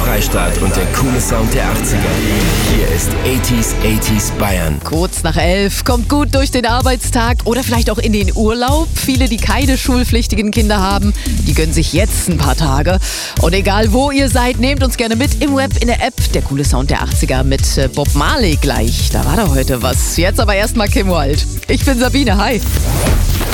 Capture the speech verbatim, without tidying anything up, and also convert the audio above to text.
Freistaat und der coole Sound der achtziger. Hier ist achtziger achtziger Bayern. Kurz nach elf, kommt gut durch den Arbeitstag oder vielleicht auch in den Urlaub. Viele, die keine schulpflichtigen Kinder haben, die gönnen sich jetzt ein paar Tage. Und egal wo ihr seid, nehmt uns gerne mit im Web, in der App. Der coole Sound der achtziger mit Bob Marley gleich. Da war doch heute was. Jetzt aber erstmal Kim Wilde. Ich bin Sabine, hi.